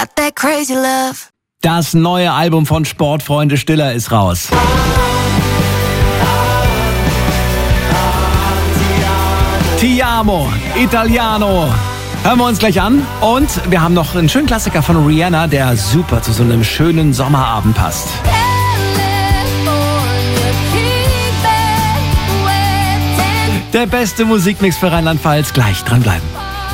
Got that crazy love. Das neue Album von Sportfreunde Stiller ist raus. Ti amo, Italiano. Hören wir uns gleich an. Und wir haben noch einen schönen Klassiker von Rihanna, der super zu so einem schönen Sommerabend passt. Der beste Musikmix für Rheinland-Pfalz. Gleich dranbleiben.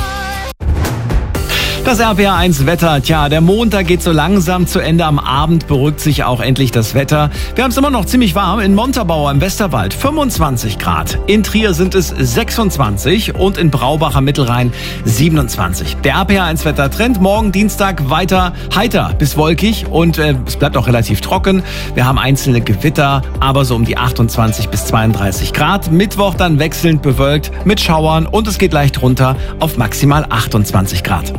Das RPR1 Wetter. Tja, der Montag geht so langsam zu Ende. Am Abend beruhigt sich auch endlich das Wetter. Wir haben es immer noch ziemlich warm. In Montabaur im Westerwald 25 Grad. In Trier sind es 26 und in Braubach am Mittelrhein 27. Der RPR1 Wettertrend. Morgen Dienstag weiter heiter bis wolkig und es bleibt auch relativ trocken. Wir haben einzelne Gewitter, aber so um die 28 bis 32 Grad. Mittwoch dann wechselnd bewölkt mit Schauern und es geht leicht runter auf maximal 28 Grad.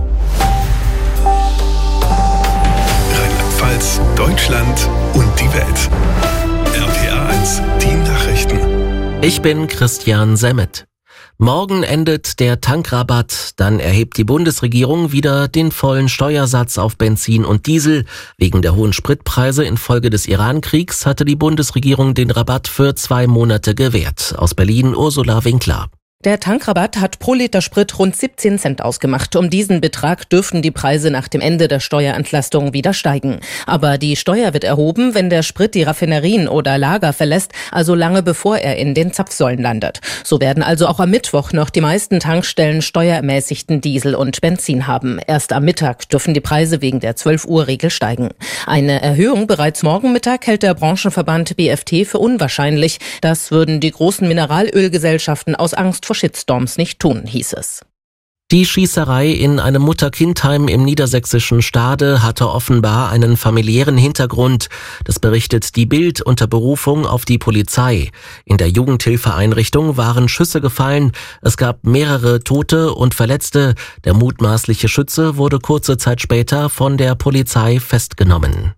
Rheinland-Pfalz, Deutschland und die Welt. RPR1, die Nachrichten. Ich bin Christian Semmet. Morgen endet der Tankrabatt, dann erhebt die Bundesregierung wieder den vollen Steuersatz auf Benzin und Diesel. Wegen der hohen Spritpreise infolge des Iran-Kriegs hatte die Bundesregierung den Rabatt für 2 Monate gewährt. Aus Berlin Ursula Winkler. Der Tankrabatt hat pro Liter Sprit rund 17 Cent ausgemacht. Um diesen Betrag dürften die Preise nach dem Ende der Steuerentlastung wieder steigen. Aber die Steuer wird erhoben, wenn der Sprit die Raffinerien oder Lager verlässt, also lange bevor er in den Zapfsäulen landet. So werden also auch am Mittwoch noch die meisten Tankstellen steuerermäßigten Diesel und Benzin haben. Erst am Mittag dürfen die Preise wegen der 12-Uhr-Regel steigen. Eine Erhöhung bereits morgen Mittag hält der Branchenverband BFT für unwahrscheinlich. Das würden die großen Mineralölgesellschaften aus Angst vor Shitstorms nicht tun, hieß es. Die Schießerei in einem Mutter-Kind-Heim im niedersächsischen Stade hatte offenbar einen familiären Hintergrund. Das berichtet die Bild unter Berufung auf die Polizei. In der Jugendhilfeeinrichtung waren Schüsse gefallen. Es gab mehrere Tote und Verletzte. Der mutmaßliche Schütze wurde kurze Zeit später von der Polizei festgenommen.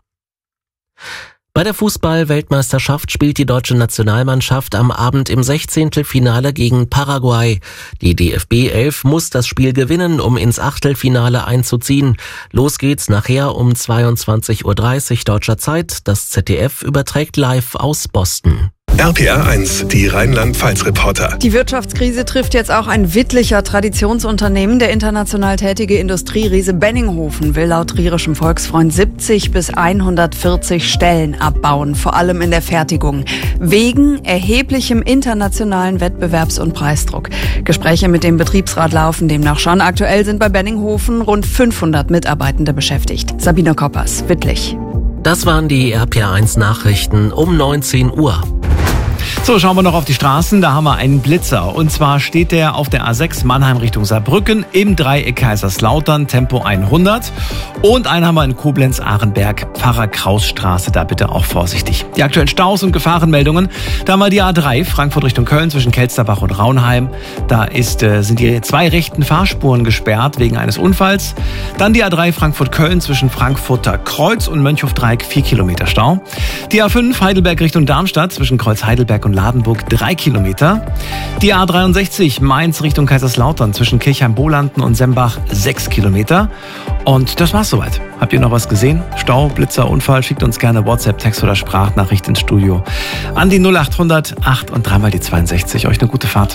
Bei der Fußball-Weltmeisterschaft spielt die deutsche Nationalmannschaft am Abend im 16. Finale gegen Paraguay. Die DFB 11 muss das Spiel gewinnen, um ins Achtelfinale einzuziehen. Los geht's nachher um 22:30 Uhr deutscher Zeit. Das ZDF überträgt live aus Boston. RPR1, die Rheinland-Pfalz-Reporter. Die Wirtschaftskrise trifft jetzt auch ein Wittlicher Traditionsunternehmen. Der international tätige Industrieriese Benninghofen will laut Trierischem Volksfreund 70 bis 140 Stellen abbauen, vor allem in der Fertigung, wegen erheblichem internationalen Wettbewerbs- und Preisdruck. Gespräche mit dem Betriebsrat laufen demnach schon. Aktuell sind bei Benninghofen rund 500 Mitarbeitende beschäftigt. Sabine Koppers, Wittlich. Das waren die RPR1 Nachrichten um 19 Uhr. So, schauen wir noch auf die Straßen. Da haben wir einen Blitzer. Und zwar steht der auf der A6 Mannheim Richtung Saarbrücken im Dreieck Kaiserslautern, Tempo 100. Und einen haben wir in Koblenz-Ahrenberg, Pfarrer-Kraus-Straße. Da bitte auch vorsichtig. Die aktuellen Staus und Gefahrenmeldungen. Da haben wir die A3 Frankfurt Richtung Köln zwischen Kelsterbach und Raunheim. Da sind die 2 rechten Fahrspuren gesperrt wegen eines Unfalls. Dann die A3 Frankfurt-Köln zwischen Frankfurter Kreuz und Mönchhof-Dreieck 4 Kilometer Stau. Die A5 Heidelberg Richtung Darmstadt zwischen Kreuz-Heidelberg und Ladenburg 3 Kilometer. Die A63 Mainz Richtung Kaiserslautern zwischen Kirchheim-Bolanden und Sembach 6 Kilometer. Und das war's soweit. Habt ihr noch was gesehen? Stau, Blitzer, Unfall? Schickt uns gerne WhatsApp, Text oder Sprachnachricht ins Studio. An die 0800 8 und 3 mal die 62. Euch eine gute Fahrt.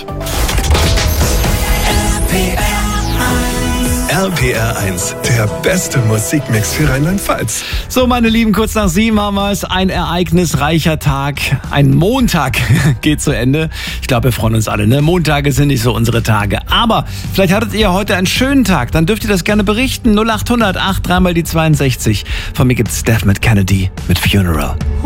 RPR1, der beste Musikmix für Rheinland-Pfalz. So, meine Lieben, kurz nach 7 haben wir es. Ein ereignisreicher Tag. Ein Montag geht zu Ende. Ich glaube, wir freuen uns alle, ne? Montage sind nicht so unsere Tage. Aber vielleicht hattet ihr heute einen schönen Tag. Dann dürft ihr das gerne berichten. 0800 8 3 mal die 62. Von mir gibt's Steph mit Kennedy mit Funeral.